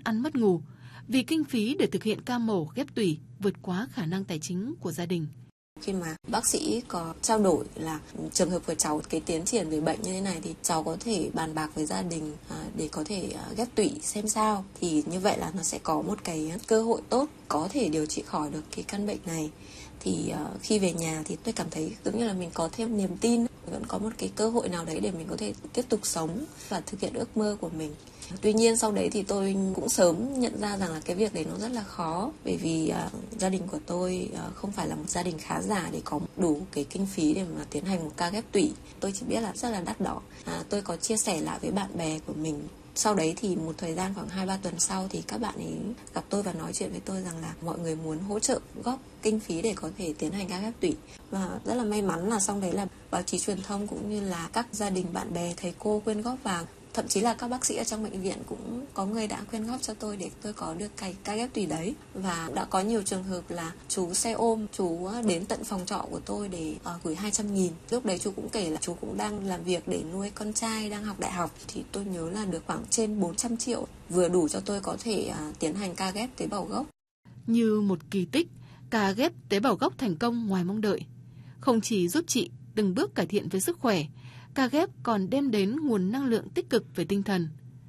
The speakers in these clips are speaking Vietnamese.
ăn mất ngủ vì kinh phí để thực hiện ca mổ ghép tủy vượt quá khả năng tài chính của gia đình. Khi mà bác sĩ có trao đổi là trường hợp của cháu cái tiến triển về bệnh như thế này thì cháu có thể bàn bạc với gia đình để có thể ghép tủy xem sao, thì như vậy là nó sẽ có một cái cơ hội tốt có thể điều trị khỏi được cái căn bệnh này. Thì khi về nhà thì tôi cảm thấy giống như là mình có thêm niềm tin, vẫn có một cái cơ hội nào đấy để mình có thể tiếp tục sống và thực hiện ước mơ của mình. Tuy nhiên sau đấy thì tôi cũng sớm nhận ra rằng là cái việc đấy nó rất là khó, bởi vì gia đình của tôi không phải là một gia đình khá giả để có đủ cái kinh phí để mà tiến hành một ca ghép tủy. Tôi chỉ biết là rất là đắt đỏ. Tôi có chia sẻ lại với bạn bè của mình. Sau đấy thì một thời gian khoảng 2-3 tuần sau thì các bạn ấy gặp tôi và nói chuyện với tôi rằng là mọi người muốn hỗ trợ góp kinh phí để có thể tiến hành ca ghép tủy. Và rất là may mắn là sau đấy là báo chí truyền thông cũng như là các gia đình, bạn bè, thầy cô quyên góp vào. Thậm chí là các bác sĩ ở trong bệnh viện cũng có người đã quyên góp cho tôi để tôi có được cái ca ghép tủy đấy. Và đã có nhiều trường hợp là chú xe ôm, chú đến tận phòng trọ của tôi để gửi 200.000. Lúc đấy chú cũng kể là chú cũng đang làm việc để nuôi con trai đang học đại học. Thì tôi nhớ là được khoảng trên 400 triệu, vừa đủ cho tôi có thể tiến hành ca ghép tế bào gốc. Như một kỳ tích, ca ghép tế bào gốc thành công ngoài mong đợi. Không chỉ giúp chị từng bước cải thiện về sức khỏe, ca ghép còn đem đến nguồn năng lượng tích cực về tinh thần.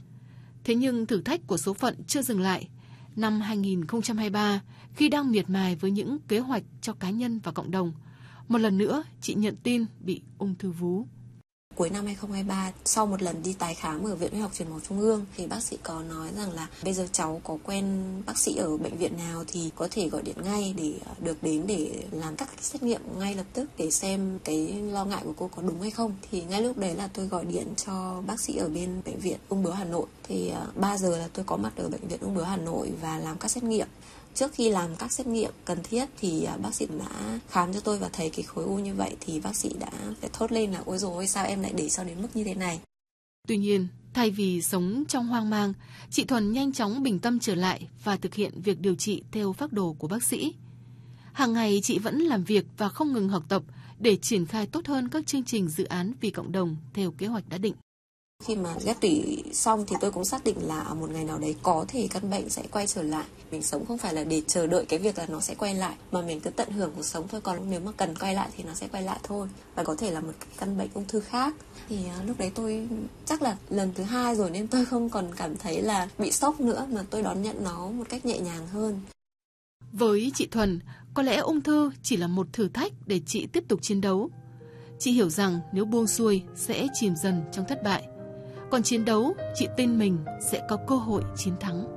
Thế nhưng thử thách của số phận chưa dừng lại. Năm 2023, khi đang miệt mài với những kế hoạch cho cá nhân và cộng đồng, một lần nữa chị nhận tin bị ung thư vú. Cuối năm 2023, sau một lần đi tái khám ở Viện Huyết học Truyền máu Trung ương thì bác sĩ có nói rằng là bây giờ cháu có quen bác sĩ ở bệnh viện nào thì có thể gọi điện ngay để được đến để làm các xét nghiệm ngay lập tức để xem cái lo ngại của cô có đúng hay không. Thì ngay lúc đấy là tôi gọi điện cho bác sĩ ở bên Bệnh viện Ung bướu Hà Nội. Thì 3 giờ là tôi có mặt ở Bệnh viện Ung bướu Hà Nội và làm các xét nghiệm. Trước khi làm các xét nghiệm cần thiết thì bác sĩ đã khám cho tôi và thấy cái khối u như vậy thì bác sĩ đã phải thốt lên là ôi dồi ôi, sao em lại để cho đến mức như thế này. Tuy nhiên, thay vì sống trong hoang mang, chị Thuần nhanh chóng bình tâm trở lại và thực hiện việc điều trị theo phác đồ của bác sĩ. Hàng ngày chị vẫn làm việc và không ngừng học tập để triển khai tốt hơn các chương trình dự án vì cộng đồng theo kế hoạch đã định. Khi mà ghép tủy xong thì tôi cũng xác định là ở một ngày nào đấy có thể căn bệnh sẽ quay trở lại. Mình sống không phải là để chờ đợi cái việc là nó sẽ quay lại, mà mình cứ tận hưởng cuộc sống thôi. Còn nếu mà cần quay lại thì nó sẽ quay lại thôi. Và có thể là một căn bệnh ung thư khác. Thì lúc đấy tôi chắc là lần thứ 2 rồi nên tôi không còn cảm thấy là bị sốc nữa, mà tôi đón nhận nó một cách nhẹ nhàng hơn. Với chị Thuần, có lẽ ung thư chỉ là một thử thách để chị tiếp tục chiến đấu. Chị hiểu rằng nếu buông xuôi sẽ chìm dần trong thất bại. Còn chiến đấu, chị tin mình sẽ có cơ hội chiến thắng.